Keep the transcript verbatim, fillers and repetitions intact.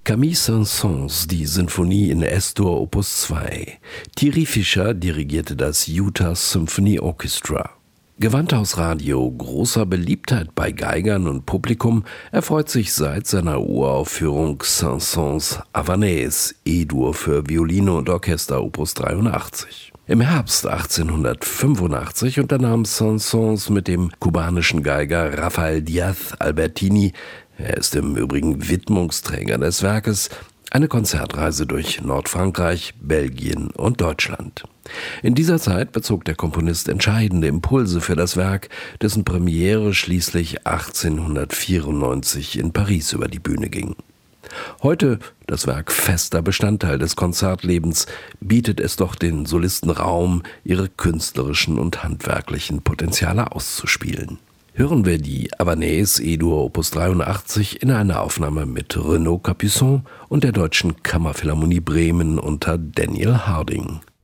Camille Saint-Saëns, die Sinfonie in S-Dur Opus zwei. Thierry Fischer dirigierte das Utah Symphony Orchestra. Gewandhausradio großer Beliebtheit bei Geigern und Publikum erfreut sich seit seiner Uraufführung Saint-Saëns Havanaise, E-Dur für Violine und Orchester Opus dreiundachtzig. Im Herbst achtzehnhundertfünfundachtzig unternahm Saint-Saëns mit dem kubanischen Geiger Rafael Díaz Albertini, er ist im Übrigen Widmungsträger des Werkes, eine Konzertreise durch Nordfrankreich, Belgien und Deutschland. In dieser Zeit bezog der Komponist entscheidende Impulse für das Werk, dessen Premiere schließlich achtzehnhundertvierundneunzig in Paris über die Bühne ging. Heute, das Werk fester Bestandteil des Konzertlebens, bietet es doch den Solisten Raum, ihre künstlerischen und handwerklichen Potenziale auszuspielen. Hören wir die Havanaise E-Dur Opus dreiundachtzig in einer Aufnahme mit Renaud Capuçon und der Deutschen Kammerphilharmonie Bremen unter Daniel Harding.